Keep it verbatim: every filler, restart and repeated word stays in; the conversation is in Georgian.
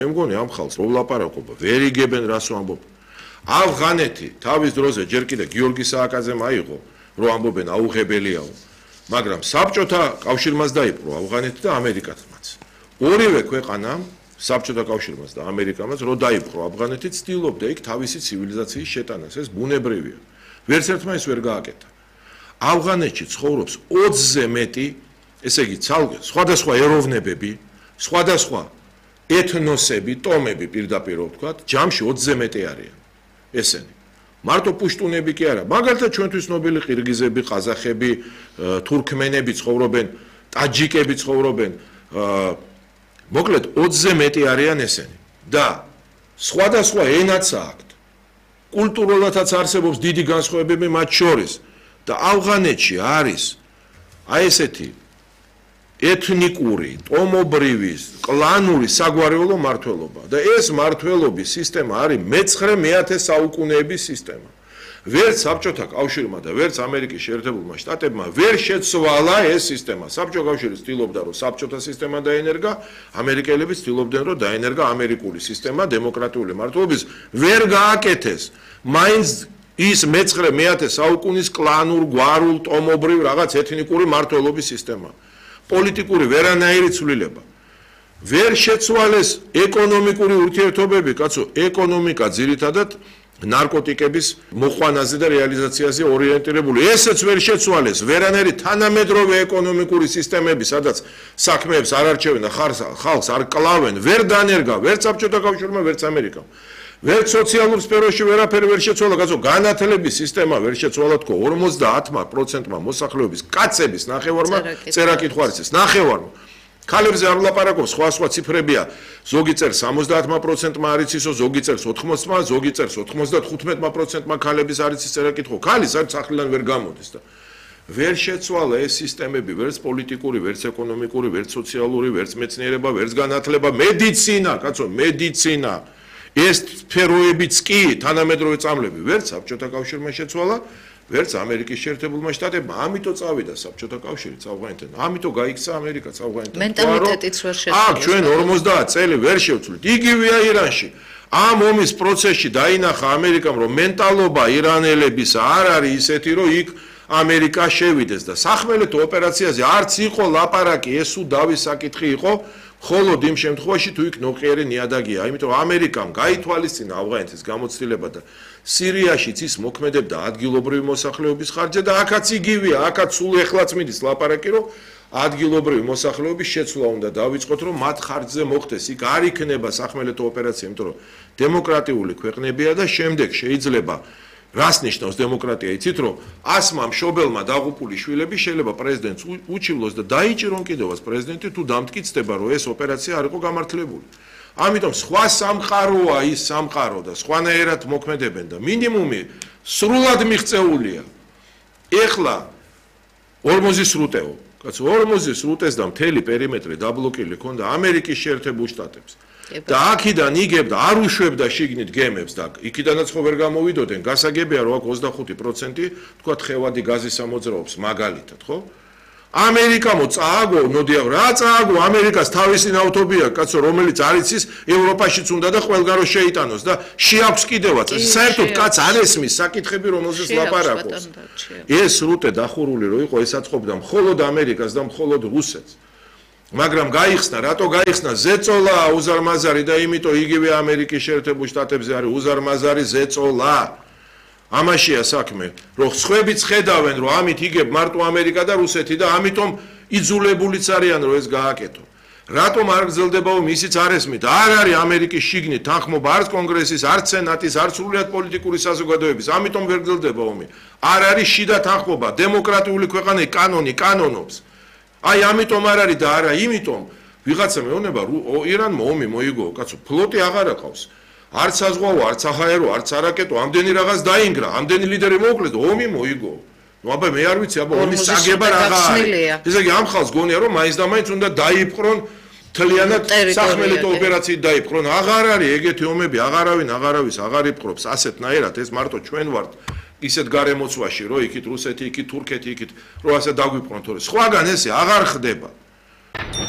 მე მგონი ამ ხალხს რო ვლაპარაკობა, ვერ იგებენ რას ვამბობ. ავღანეთი თავის დროზე ჯერ კიდე გიორგი სააკაძემ აიღო, რომ ამბობენ აუღებელიაო, მაგრამ საბჭოთა კავშირმაც დაიპყრო ავღანეთი და ამერიკათმაც. ორივე ქვეყანამ, საბჭოთა კავშირმაც და ამერიკამაც, რო დაიპყრო ავღანეთი, ცდილობდა იქ თავისი ცივილიზაციის შეტანას, ეს ბუნებრივია. ვერც ერთმა ის ვერ გააკეთა. ავღანეთში ცხოვრობს ოცზე მეტი, ესე იგი, სხვადასხვა ეროვნებები, სხვადასხვა ეთნოსები, ტომები პირდაპირ ვთქვათ, ჯამში ოცზე მეტი არიან. ესენი. მარტო პუშტუნები კი არა, მაგალითად ჩვენთვის ნობილი ყირგიზები, ყაზახები, თურქმენები ცხოვრობენ, ტაჯიკები ცხოვრობენ, მოკლედ ოცზე მეტი არიან ესენი. და სხვადასხვა ენაც აქვთ. კულტურულადაც არსებობს დიდი განსხვავებები მათ შორის და ავღანეთში არის აი ესეთი ეთნიკური, ტომობრივი, კლანური საგვარეულო მართლობა და ეს მართლობის სისტემა არის მეცხრე მეათე საუკუნეების სისტემა. ვერც საბჭოთა კავშირმა და ვერც ამერიკის შეერთებულმა შტატებმა ვერ შეცვალა ეს სისტემა. საბჭოთა კავშირი ცდილობდა რომ საბჭოთა სისტემა დაენერგა, ამერიკელები ცდილობდნენ რომ დაენერგა ამერიკული სისტემა დემოკრატიული მართლობის, ვერ გააკეთეს. მაინც ის მეცხრე მეათე საუკუნის კლანურ, გვარულ, ტომობრივ რაღაც ეთნიკური მართლობის სისტემა. პოლიტიკური ვერანაირი ცვლილება. ვერ შეცვალეს ეკონომიკური ურთიერთობები, კაცო, ეკონომიკა ძირითადად ნარკოტიკების მოყვანაზე და რეალიზაციაზე ორიენტირებული. ესეც ვერ შეცვალეს. ვერანაირი თანამედროვე ეკონომიკური სისტემები, სადაც საქმეებს არ არჩევენ და ხალხს არ კლავენ, ვერ დანერგა, ვერც საბჭოთა კავშირმა, ვერც ამერიკამ. ვერც სოციალურ სფეროში ვერაფერი ვერ შეცვალა, კაცო, განათლების სისტემა ვერ შეცვალა თქო ორმოცდაათ პროცენტმა მოსახლეობის კაცების ნახევარმა წერა კითხვა არის ეს ნახევარმა. ქალებზე არ ვლაპარაკობ, სხვა სხვა ციფრებია. ზოგი წერს სამოცდაათ პროცენტმა არის ისო, ზოგი წერს ოთხმოცმა, ზოგი წერს ოთხმოცდათხუთმეტ პროცენტმა ქალების არის ის წერა კითხვა. ქალის არ სახლიდან ვერ გამოდის და ვერ შეცვალა ეს სისტემები, ვერც პოლიტიკური, ვერც ეკონომიკური, ვერც სოციალური, ვერც მეცნიერება, ვერც განათლება, მედიცინა, კაცო, მედიცინა. ეს სფეროებიც კი თანამედროვე წამლები ვერც საბჭოთა კავშირმა შეცვალა, ვერც ამერიკის შეერთებულმა შტატებმა. ამიტომ წავიდა საბჭოთა კავშირი ავღანეთთან. ამიტომ გაიქცა ამერიკაც ავღანეთთან. მენტალიტეტიც ვერ შეცვალა. აქ ჩვენ ორმოცდაათ წელი ვერ შევცვლით. იგივეა ირანში. ამ ომის პროცესში დაინახა ამერიკამ, რომ მენტალობა ირანელების არ არის ისეთი, რომ იქ ამერიკა შევიდეს და სახმელეთო ოპერაციაზე არც იყო ლაპარაკი, ეს უდავის საკითხი იყო. ხოლოდ იმ შემთხვევაში თუ იქ ნოყიერი ნიადაგია, იმიტომ ამერიკამ გაითვალისწინა ავღანეთის გამოცდილება და სირიაშიც ის მოქმედებდა ადგილობრივი მოსახლეობის ხარჯზე და აქაც იგივეა, აქაც სულ ეხლაც მიდის ლაპარაკი, რომ ადგილობრივი მოსახლეობის შეცვლა უნდა დავიწყოთ, რომ მათ ხარჯზე მოხდეს. იქ არ იქნება სახმელეთო ოპერაცია, იმიტომ რომ დემოკრატიული ქვეყნებია და შემდეგ შეიძლება რას ნიშნავს დემოკრატია, იცით რომ ასმა მშობელმა დაღუპული შვილები შეიძლება პრეზიდენტს უჩივლოს და დაიჭირონ კიდევაც პრეზიდენტი თუ დამტკიცდება რომ ეს ოპერაცია არ იყო გამართლებული. ამიტომ სხვა სამყაროა ის სამყარო და სხვანაირად მოქმედებენ და მინიმუმი სრულად მიღწეულია. ეხლა ორმოზის სრუტეო, კაცო, ორმოზის სრუტეს და მთელი პერიმეტრი დაბლოკილი ქონდა ამერიკის შეერთებულ შტატებს. და აქედან იგებდა, არ უშვებდა შიგნით გემებს და იქიდანაც ხო ვერ გამოვიდოდნენ. გასაგებია რომ აქ ოცდახუთი პროცენტი თქვა თხევადი გაზის ამოძრაობს მაგალითად, ხო? ამერიკამო წააგო, ნოდია, რა წააგო, ამერიკას თავისი ნავთობია, კაცო, რომელიც არის ის ევროპაშიც უნდა და ყველგან რო შეიტანოს და შეაქვს კიდევაც. საერთოდ კაც არ ესმის საკითხები, რომელზეც ლაპარაკობს. ეს სრუტე დახურული რო იყო, ეს აწყობდა მხოლოდ ამერიკას და მხოლოდ რუსეთს. მაგრამ გაიხსნა, რატო გაიხსნა ზეწოლა უზარმაზარი და იმიტომ იგივე ამერიკის შეერთებულ შტატებზე არის უზარმაზარი ზეწოლა. ამაშია საქმე, რომ სხვებიც ხედავენ, რომ ამით იგებ მარტო ამერიკა და რუსეთი და ამიტომ იძულებულიც არიან, რომ ეს გააკეთო. რატომ არ გრძელდება ომი, ისიც არ ესმით. არ არის ამერიკის შიგნით თანხმობა არც კონგრესის, არც სენატის, არც სრულიად პოლიტიკური საზოგადოების, ამიტომ ვერ გრძელდება ომი. არ არის შიდა თანხმობა, დემოკრატიული ქვეყანა კანონი კანონობს. აი ამიტომ არ არის და არა იმიტომ ვიღაცა მეუბნება ირანმა ომი მოიგო, კაცო, ფლოტი აღარ აყავს. არც საზღვაო, არც საჰაერო, არც არაკეტო, ამდენი რაღაც დაინგრა, ამდენი ლიდერი მოუკლეს, ომი მოიგო. ნუ აბა მე არ ვიცი, აბა ომის საგება რაღა არის. ესე იგი ამ ხალხს გონია რომ მაინც და მაინც უნდა დაიპყრონ თლიანად სახმელეთო ოპერაციით დაიპყრონ. აღარ არის ეგეთი ომები, აღარავინ აღარავის აღარ იპყრობს ასეთნაირად, ეს მარტო ჩვენ ვართ ისეთ გარემოცვაში, რომ იქით რუსეთი, იქით თურქეთი, იქით რომ ასე დაგვიპყრონ თორე სხვაგან ესე აღარ ხდება.